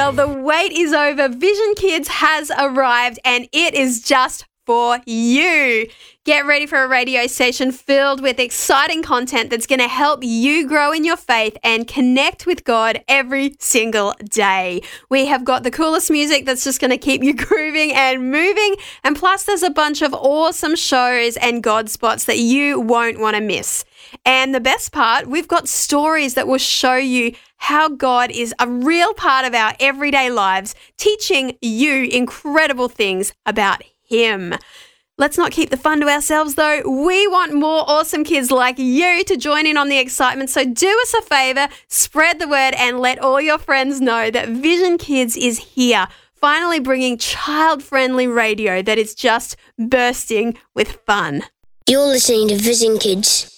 Well, the wait is over. Vision Kids has arrived and it is just for you. Get ready for a radio station filled with exciting content that's going to help you grow in your faith and connect with God every single day. We have got the coolest music that's just going to keep you grooving and moving. And plus, there's a bunch of awesome shows and God spots that you won't want to miss. And the best part, we've got stories that will show you how God is a real part of our everyday lives, teaching you incredible things about Him. Let's not keep the fun to ourselves, though. We want more awesome kids like you to join in on the excitement. So do us a favour, spread the word and let all your friends know that Vision Kids is here, finally bringing child-friendly radio that is just bursting with fun. You're listening to Vision Kids.